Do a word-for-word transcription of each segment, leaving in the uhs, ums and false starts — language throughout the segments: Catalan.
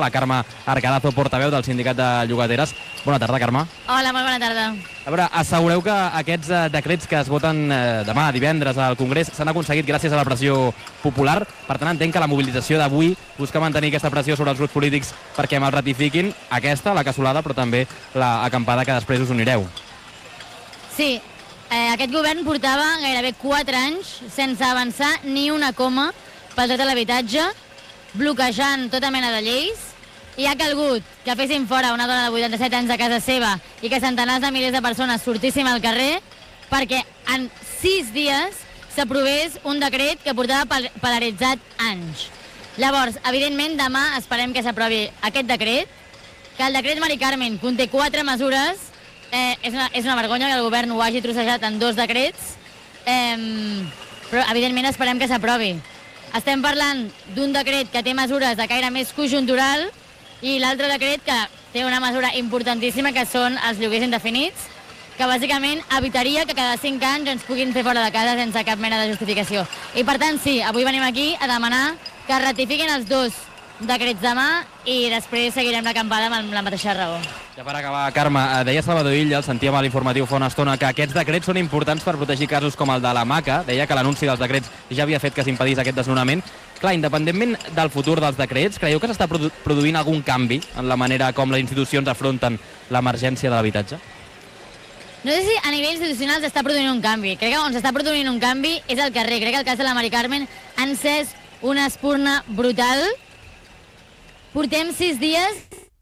la Carme Arcarazo, portaveu del sindicat de llogateres. Bona tarda, Carme. Hola, molt bona tarda. A veure, assegureu que aquests eh, decrets que es voten eh, demà, divendres, al Congrés, s'han aconseguit gràcies a la pressió popular. Per tant, entenc que la mobilització d'avui busca mantenir aquesta pressió sobre els grups polítics perquè me'l ratifiquin, aquesta, la cassolada, però també l'acampada que després us unireu. Sí, eh, aquest govern portava gairebé quatre anys sense avançar ni una coma pel dret a l'habitatge, bloquejant tota mena de lleis, i ha calgut que fessin fora una dona de vuitanta-set anys de casa seva i que centenars de milers de persones sortíssim al carrer perquè en sis dies s'aprovés un decret que portava polaritzat anys. Llavors, evidentment, demà esperem que s'aprovi aquest decret, que el decret Mari Carmen conté quatre mesures. Eh, és, una, és una vergonya que el govern ho hagi trossejat en dos decrets, eh, però evidentment esperem que s'aprovi. Estem parlant d'un decret que té mesures de caire més conjuntural i l'altre decret que té una mesura importantíssima, que són els lloguers indefinits, que bàsicament evitaria que cada cinc anys ens puguin fer fora de casa sense cap mena de justificació. I per tant, sí, avui venim aquí a demanar que ratifiquin els dos decrets demà i després seguirem l'acampada amb la mateixa raó. Ja per acabar, Carme, deia Salvador Illa, el sentíem a l'informatiu fa una estona, que aquests decrets són importants per protegir casos com el de la Maca. Deia que l'anunci dels decrets ja havia fet que s'impedís aquest desnonament. Clar, independentment del futur dels decrets, creieu que s'està produ produint algun canvi en la manera com les institucions afronten l'emergència de l'habitatge? No sé si a nivell institucional s'està produint un canvi. Crec que on s'està produint un canvi és al carrer. Crec que el cas de la Mari Carmen ha encès una espurna brutal. Portem sis dies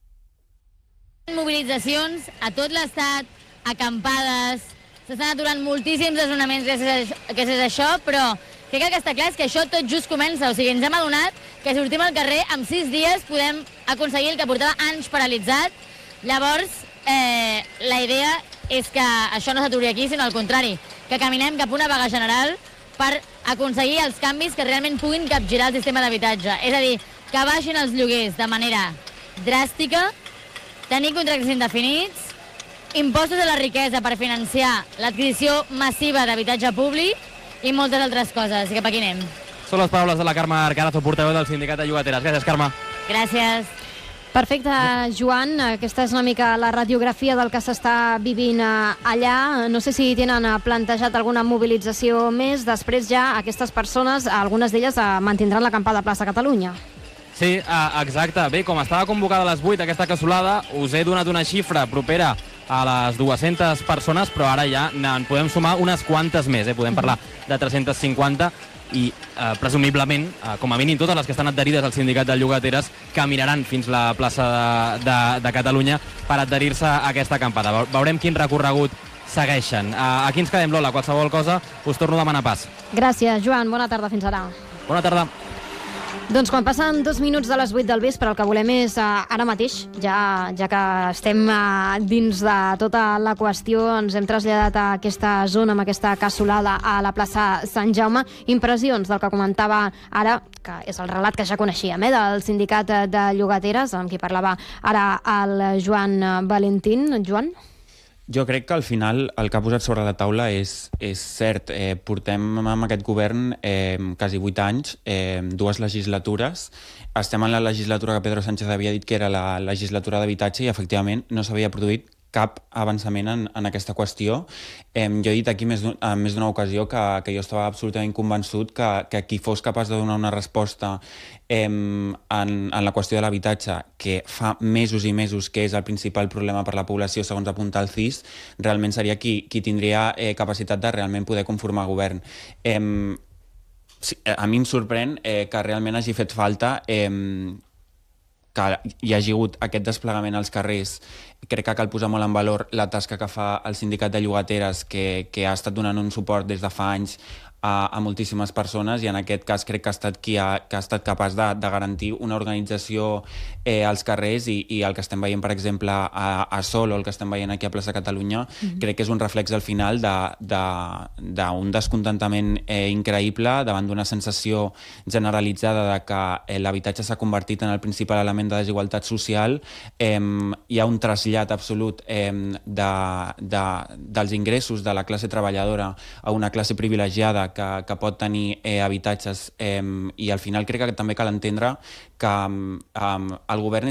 mobilitzacions a tot l'estat, acampades, s'estan aturant moltíssims desnonaments gràcies a això, però crec que el que està clar és que això tot just comença. O sigui, ens hem adonat que si sortim al carrer, en sis dies podem aconseguir el que portava anys paralitzat. Llavors, eh, la idea és que això no s'aturi aquí, sinó al contrari, que caminem cap a una vaga general per aconseguir els canvis que realment puguin capgirar el sistema d'habitatge. És a dir, que baixin els lloguers de manera dràstica, tenir contractes indefinits, impostos a la riquesa per financiar l'adquisició massiva d'habitatge públic i moltes altres coses. I cap aquí anem. Són les paraules de la Carme Arcarazo, portaveu del sindicat de llogateres. Gràcies, Carme. Gràcies. Perfecte, Joan. Aquesta és una mica la radiografia del que s'està vivint allà. No sé si tenen plantejat alguna mobilització més. Després ja aquestes persones, algunes d'elles mantindran l'acampada a plaça Catalunya. Sí, exacte. Bé, com estava convocada a les vuit aquesta cassolada, us he donat una xifra propera a les dues-centes persones, però ara ja en podem sumar unes quantes més. Eh? Podem parlar de tres-centes cinquanta i, eh, presumiblement, eh, com a mínim totes les que estan adherides al sindicat de llogateres caminaran fins la plaça de, de, de Catalunya per adherir-se a aquesta acampada. Veurem quin recorregut segueixen. Uh, aquí ens quedem, Lola. Qualsevol cosa us torno a demanar pas. Gràcies, Joan. Bona tarda. Fins ara. Bona tarda. Doncs quan passen dos minuts de les vuit del vespre, el que volem és, uh, ara mateix, ja, ja que estem uh, dins de tota la qüestió, ens hem traslladat a aquesta zona, amb aquesta cassolada a la plaça Sant Jaume. Impressions del que comentava ara, que és el relat que ja coneixíem, eh, del sindicat de llogateres, amb qui parlava ara el Joan Valentín. Joan? Jo crec que al final el que ha posat sobre la taula és, és cert. Eh, portem amb aquest govern eh, quasi vuit anys, eh, dues legislatures. Estem en la legislatura que Pedro Sánchez havia dit que era la legislatura d'habitatge i efectivament no s'havia produït cap avançament en, en aquesta qüestió. Eh, jo he dit aquí més d'una ocasió que, que jo estava absolutament convençut que, que qui fos capaç de donar una resposta eh, en, en la qüestió de l'habitatge, que fa mesos i mesos que és el principal problema per la població, segons apunta el C I S, realment seria qui, qui tindria eh, capacitat de realment poder conformar govern. Eh, sí, a mi em sorprèn eh, que realment hagi fet falta eh, que hi hagi hagut aquest desplegament als carrers. Crec que cal posar molt en valor la tasca que fa el sindicat de llogateres, que, que ha estat donant un suport des de fa anys a, a moltíssimes persones, i en aquest cas crec que ha estat qui ha, que ha estat capaç de, de garantir una organització eh, als carrers, i, i el que estem veient, per exemple, a, a Sol, o el que estem veient aquí a Plaça Catalunya, mm-hmm. crec que és un reflex al final d'un descontentament eh, increïble davant d'una sensació generalitzada de que eh, l'habitatge s'ha convertit en el principal element de desigualtat social. Eh, hi ha un trasllat absolut eh, de, de, dels ingressos de la classe treballadora a una classe privilegiada que, que pot tenir eh, habitatges, eh, i al final crec que també cal entendre que um, el govern és